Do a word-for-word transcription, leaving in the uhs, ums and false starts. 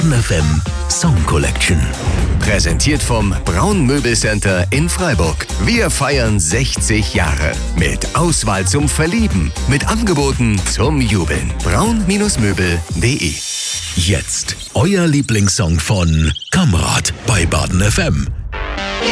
Baden F M Song Collection. Präsentiert vom Braun Möbelcenter in Freiburg. Wir feiern sechzig Jahre. Mit Auswahl zum Verlieben. Mit Angeboten zum Jubeln. braun Möbel punkt de. Jetzt euer Lieblingssong von Kamrat bei Baden F M.